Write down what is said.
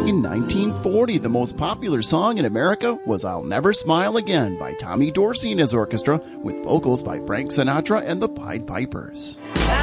In 1940, the most popular song in America was I'll Never Smile Again by Tommy Dorsey and his orchestra, with vocals by Frank Sinatra and the Pied Pipers.